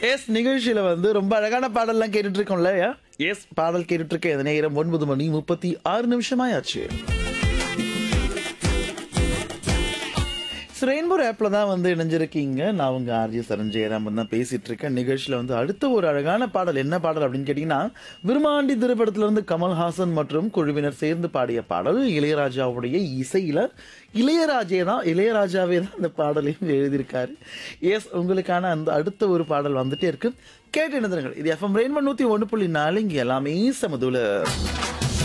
S நிகழ்ச்சியில வந்து ரொம்ப அழகான பாடல்லாம் கேட்டுட்டு இருக்கோம்ல. எஸ் பாடல் கேட்டுட்டு இருக்க இந்த நேரம் 9:36 ஆயாச்சு. ரெயின்போ ஆப்ல தான் வந்து இணைஞ்சிருக்கீங்க. நான் உங்க ஆர்ஜி சரஞ்சயராம் தான் பேசிட்டு இருக்கேன். நிகழ்ச்சியில வந்து அடுத்த ஒரு அழகான பாடல் என்ன பாடல் அப்படின்னு கேட்டீங்கன்னா, விருமாண்டி திரைப்படத்துல இருந்து கமல்ஹாசன் மற்றும் குழுவினர் சேர்ந்து பாடிய பாடல். இளையராஜாவுடைய இசையில இளையராஜாவே தான் அந்த பாடலையும் எழுதியிருக்காரு. எஸ் உங்களுக்கான அந்த அடுத்த ஒரு பாடல் வந்துட்டே இருக்கு. கேட்டு இணைந்திருங்கள். இது எஃப்எம் ரெயின்போ 101.4 இங்க எல்லாமே சமதுல.